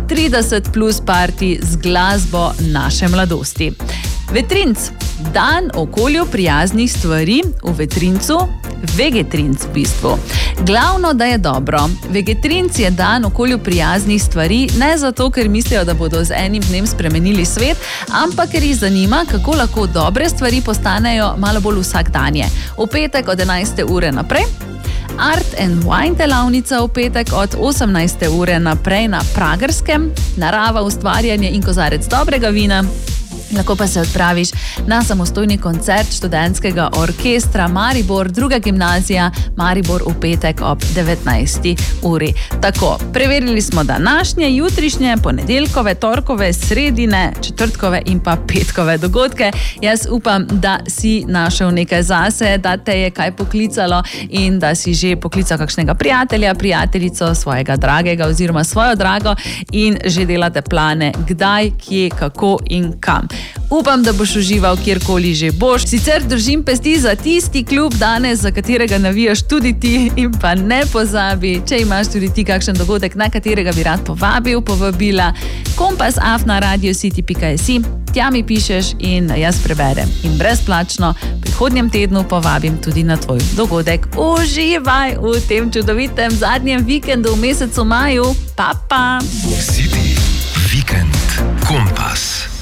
30 plus party z glasbo naše mladosti. Vetrinc, dan okolju prijaznih stvari, v Vetrincu Vegetrinc v bistvu. Glavno, da je dobro. Vegetrinc je dan okolju prijaznih stvari, ne zato, ker mislijo, da bodo z enim dnem spremenili svet, ampak ker jih zanima, kako lahko dobre stvari postanejo malo bolj vsakdanje. V petek od 11. ure naprej. Art and Wine delavnica v petek od 18. ure naprej na Pragerskem. Narava, ustvarjanje in kozarec dobrega vina. Lahko pa se odpraviš na samostojni koncert študentskega orkestra Maribor, druga gimnazija Maribor v petek ob 19. uri. Tako, preverili smo današnje, jutrišnje, ponedeljkove, torkove, sredine, četrtkove in pa petkove dogodke. Jaz upam, da si našel nekaj zase, da te je kaj poklicalo in da si že poklical kakšnega prijatelja, prijateljico, svojega dragega oziroma svojo drago in že delate plane, kdaj, kje, kako in kam. Upam, da boš užival kjerkoli že boš. Sicer držim pesti za tisti klub danes, za katerega navijaš tudi ti, in pa ne pozabi, če imaš tudi ti kakšen dogodek, na katerega bi rad povabila, kompas@radiocity.si, tja mi pišeš in jaz preberem. In brezplačno prihodnjem tednu povabim tudi na tvoj dogodek. Uživaj v tem čudovitem zadnjem vikendu v mesecu maju. Pa! City Vikend Kompas.